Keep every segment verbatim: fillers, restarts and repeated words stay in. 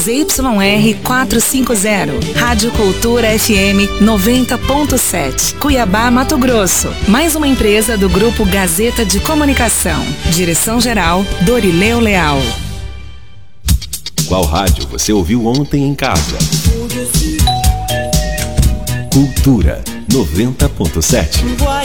Z Y R quatrocentos e cinquenta. Rádio Cultura F M noventa ponto sete. Cuiabá, Mato Grosso. Mais uma empresa do Grupo Gazeta de Comunicação. Direção-geral, Dorileu Leal. Qual rádio você ouviu ontem em casa? Cultura noventa ponto sete.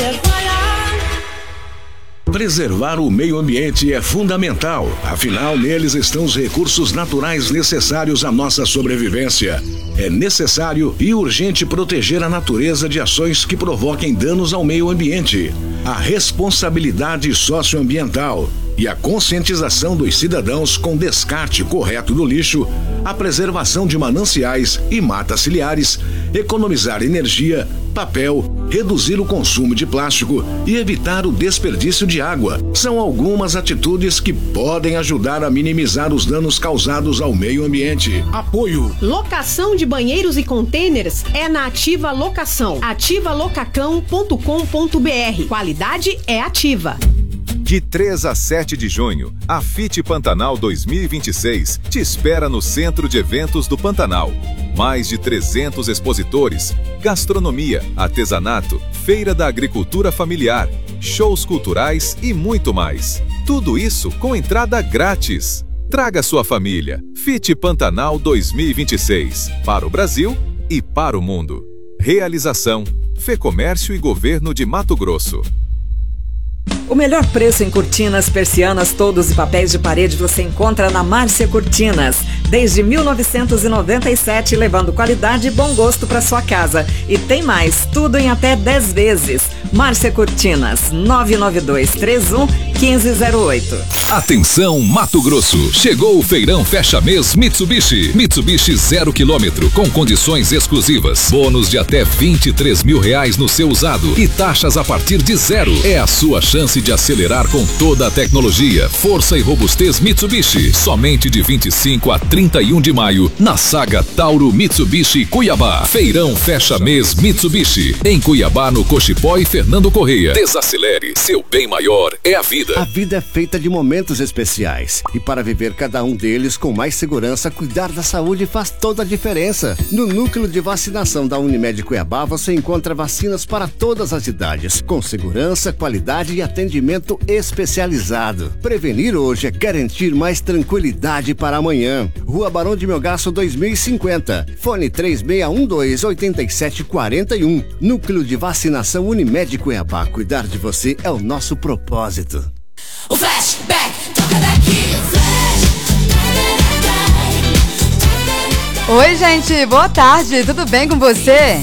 Preservar o meio ambiente é fundamental, afinal neles estão os recursos naturais necessários à nossa sobrevivência. É necessário e urgente proteger a natureza de ações que provoquem danos ao meio ambiente. A responsabilidade socioambiental e a conscientização dos cidadãos com descarte correto do lixo, a preservação de mananciais e matas ciliares, economizar energia, papel, reduzir o consumo de plástico e evitar o desperdício de água são algumas atitudes que podem ajudar a minimizar os danos causados ao meio ambiente. Apoio. Locação de banheiros e contêineres é na Ativa Locação. ativa locacão ponto com ponto b r. Qualidade é Ativa. De três a sete de junho, a FIT Pantanal dois mil e vinte e seis te espera no Centro de Eventos do Pantanal. Mais de trezentos expositores, gastronomia, artesanato, feira da agricultura familiar, shows culturais e muito mais. Tudo isso com entrada grátis. Traga sua família. FIT Pantanal dois mil e vinte e seis. Para o Brasil e para o mundo. Realização: Fecomércio e Governo de Mato Grosso. O melhor preço em cortinas, persianas, toldos e papéis de parede você encontra na Márcia Cortinas. Desde mil novecentos e noventa e sete, levando qualidade e bom gosto para sua casa. E tem mais, tudo em até dez vezes. Márcia Cortinas, nove nove dois três um, um cinco zero oito. Atenção, Mato Grosso! Chegou o Feirão Fecha Mês Mitsubishi. Mitsubishi zero quilômetro, com condições exclusivas. Bônus de até vinte e três mil reais no seu usado e taxas a partir de zero. É a sua chance de acelerar com toda a tecnologia, força e robustez Mitsubishi. Somente de vinte e cinco a trinta e um de maio, na Saga Tauro Mitsubishi Cuiabá. Feirão Fecha Mês Mitsubishi. Em Cuiabá, no Cochipó e Fernando Correia. Desacelere, seu bem maior é a vida. A vida é feita de momentos especiais. E para viver cada um deles com mais segurança, cuidar da saúde faz toda a diferença. No Núcleo de Vacinação da Unimed Cuiabá, você encontra vacinas para todas as idades, com segurança, qualidade e atendimento especializado. Prevenir hoje é garantir mais tranquilidade para amanhã. Rua Barão de Melgaço dois mil e cinquenta. Fone três seis um dois, oito sete quatro um. Núcleo de Vacinação Unimed Cuiabá. Cuidar de você é o nosso propósito. O flashback, toca daqui, o flash. Oi, gente, boa tarde, tudo bem com você?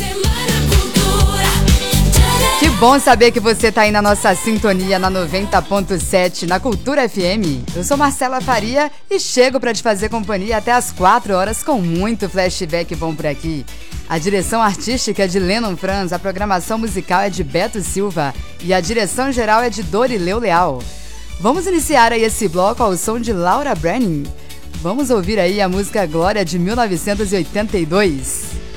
Que bom saber que você tá aí na nossa sintonia na noventa ponto sete, na Cultura F M. Eu sou Marcela Faria e chego para te fazer companhia até as quatro horas com muito flashback bom por aqui. A direção artística é de Lennon Franz, a programação musical é de Beto Silva e a direção geral é de Dorileu Leal. Vamos iniciar aí esse bloco ao som de Laura Branning. Vamos ouvir aí a música Glória de mil novecentos e oitenta e dois.